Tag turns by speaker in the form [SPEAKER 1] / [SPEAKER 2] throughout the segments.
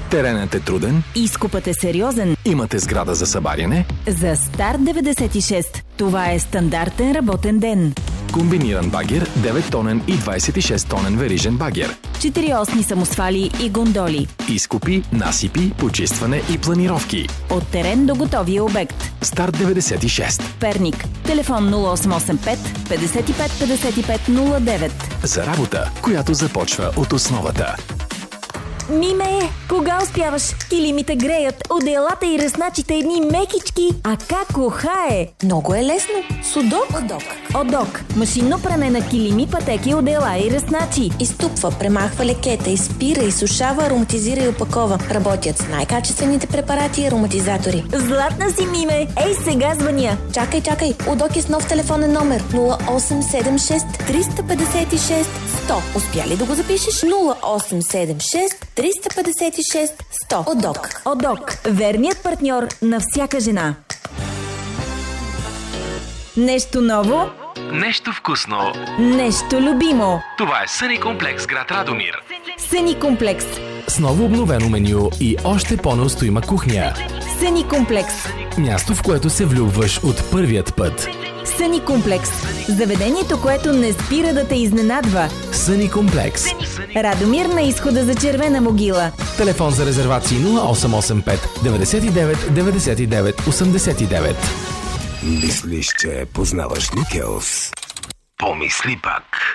[SPEAKER 1] Теренът е труден.
[SPEAKER 2] Изкупът е сериозен.
[SPEAKER 1] Имате сграда за събаряне.
[SPEAKER 2] За Старт 96 това е стандартен работен ден.
[SPEAKER 1] Комбиниран багер, 9-тонен и 26-тонен верижен багер.
[SPEAKER 2] 4-осни самосвали и гондоли.
[SPEAKER 1] Изкупи, насипи, почистване и планировки.
[SPEAKER 2] От терен до готовия обект.
[SPEAKER 1] Старт 96.
[SPEAKER 2] Перник. Телефон 0885 55 55 09.
[SPEAKER 1] За работа, която започва от основата.
[SPEAKER 2] Миме, кога успяваш? Килимите греят, одеялата и ръсначите едни мекички. А как ухае?
[SPEAKER 3] Много е лесно. Судок.
[SPEAKER 2] Одок. Машинно пране на килими, пътеки, одеяла и ръсначи.
[SPEAKER 3] Изтупва, премахва лекета, изпира, изсушава, ароматизира и опакова. Работят с най-качествените препарати и ароматизатори.
[SPEAKER 2] Златна си, Миме! Ей, сега звъня!
[SPEAKER 3] Чакай! Удок е с нов телефонен номер 0876 356 100. Успя ли да го запишеш? 0876 356 100.
[SPEAKER 2] Одок. Верният партньор на всяка жена. Нещо ново?
[SPEAKER 1] Нещо вкусно.
[SPEAKER 2] Нещо любимо.
[SPEAKER 1] Това е Съни комплекс, град Радомир.
[SPEAKER 2] Съни комплекс.
[SPEAKER 1] С ново обновено меню и още по-неустоима кухня.
[SPEAKER 2] Съни комплекс.
[SPEAKER 1] Място, в което се влюбваш от първият път.
[SPEAKER 2] Съни комплекс. Заведението, което не спира да те изненадва.
[SPEAKER 1] Съни комплекс.
[SPEAKER 2] Радомир на изхода за Червена могила.
[SPEAKER 1] Телефон за резервации 0885 99 99 89.
[SPEAKER 4] Мислиш, че познаваш Никелс? Помисли пак.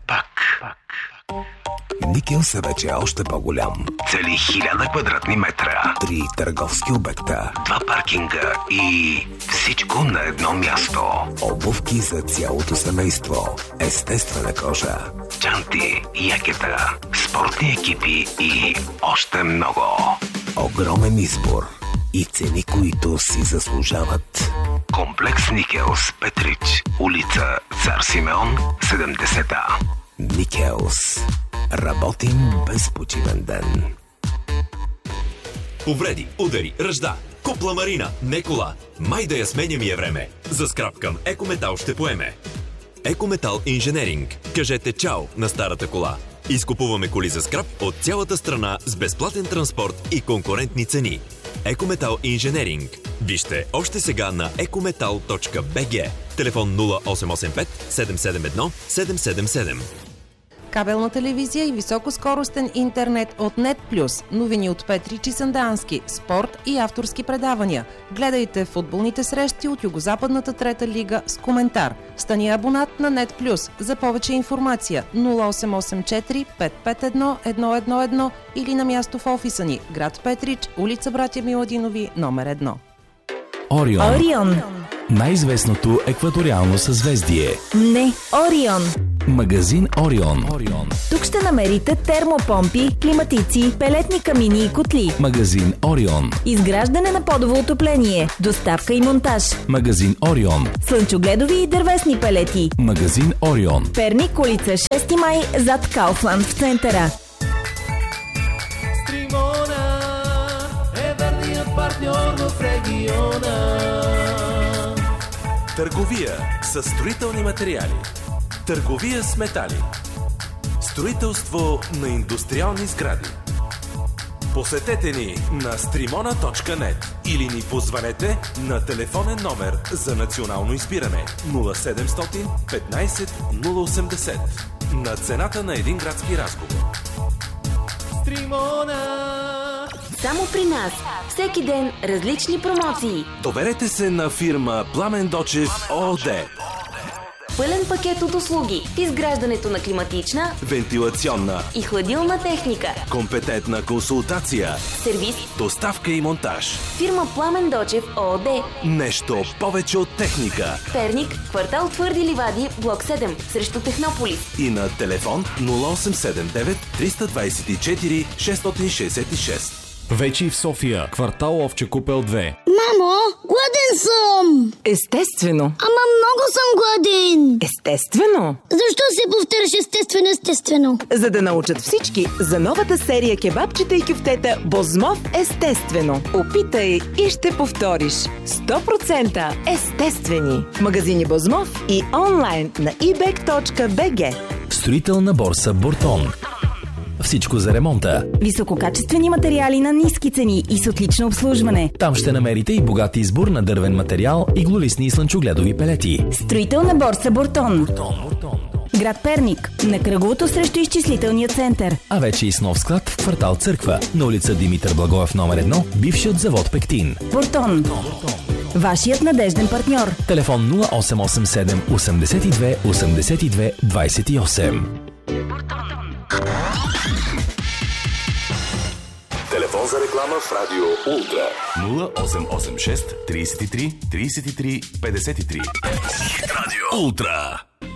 [SPEAKER 4] Никелс е вече още по-голям. Цели 1000 квадратни метра. 3 търговски обекта, 2 паркинга и всичко на едно място. Обувки за цялото семейство, естествена кожа, чанти, якета, спортни екипи и още много. Огромен избор и цени, които си заслужават. Комплекс Никелс, Петрич, улица Цар Симеон, 70А. Никелс. Работим без почивен ден.
[SPEAKER 5] Повреди, удари, ръжда. Купла Марина, не кола. Май да я сменя ми е време. За скрап към Екометал ще поеме. Екометал Инженеринг. Кажете чао на старата кола. Изкупуваме коли за скрап от цялата страна с безплатен транспорт и конкурентни цени. Екометал Инженеринг. Вижте още сега на ecometal.bg. Телефон 0885 771 777.
[SPEAKER 6] Кабелна телевизия и високоскоростен интернет от NET+. Новини от Петрич и Сандански, спорт и авторски предавания. Гледайте футболните срещи от Югозападната трета лига с коментар. Стани абонат на NET+. За повече информация 0884 551 111 или на място в офиса ни, град Петрич, улица Братя Миладинови, номер 1.
[SPEAKER 1] Орион. Най-известното екваториално съзвездие.
[SPEAKER 2] Не, Орион.
[SPEAKER 1] Магазин Орион.
[SPEAKER 2] Тук ще намерите термопомпи, климатици, пелетни камини и котли.
[SPEAKER 1] Магазин Орион.
[SPEAKER 2] Изграждане на подово отопление, доставка и монтаж.
[SPEAKER 1] Магазин Орион.
[SPEAKER 2] Слънчогледови и дървесни пелети.
[SPEAKER 1] Магазин Орион.
[SPEAKER 2] Перник, улица 6 май, зад Кауфланд в центъра.
[SPEAKER 7] Стримона е верният партньор в региона.
[SPEAKER 8] Търговия с строителни материали. Търговия с метали. Строителство на индустриални сгради. Посетете ни на strimona.net или ни позванете на телефонен номер за национално избиране 0700 15 080 на цената на един градски разговор.
[SPEAKER 7] Стримона.
[SPEAKER 3] Само при нас. Всеки ден различни промоции.
[SPEAKER 8] Доверете се на фирма Пламен Дочев ООД.
[SPEAKER 3] Пълен пакет от услуги в изграждането на климатична,
[SPEAKER 8] Вентилационна
[SPEAKER 3] и хладилна техника.
[SPEAKER 8] компетентна консултация,
[SPEAKER 3] Сервис.
[SPEAKER 8] доставка и монтаж.
[SPEAKER 3] Фирма Пламен Дочев ООД.
[SPEAKER 8] Нещо повече от техника.
[SPEAKER 3] Перник, квартал Твърди ливади, блок 7, срещу Технополис.
[SPEAKER 8] И на телефон 0879 324 666.
[SPEAKER 9] Вече и в София, квартал Овче купел 2.
[SPEAKER 10] Мамо, гладен съм!
[SPEAKER 2] Естествено.
[SPEAKER 10] Ама много съм гладен!
[SPEAKER 2] Естествено.
[SPEAKER 10] Защо се повтаряш естествено?
[SPEAKER 2] За да научат всички за новата серия кебабчета и кюфтета Бозмов естествено. Опитай и ще повториш. 100% естествени. В магазини Бозмов и онлайн на ebek.bg.
[SPEAKER 1] Строителна борса Бортон. всичко за ремонта.
[SPEAKER 11] Висококачествени материали на ниски цени и с отлично обслужване.
[SPEAKER 1] Там ще намерите и богат избор на дървен материал, иглолистни и слънчогледови пелети.
[SPEAKER 11] Строителна борса Бортон. Град Перник, на кръговото срещу изчислителния център.
[SPEAKER 1] А вече и с нов склад в квартал Църква, на улица Димитър Благоев номер 1, бившият завод Пектин.
[SPEAKER 11] Бортон. Вашият надежден партньор.
[SPEAKER 1] Телефон 0887 82 82 28.
[SPEAKER 4] Телефон за реклама в Радио Ултра 0886 33 33 53. Радио Ултра.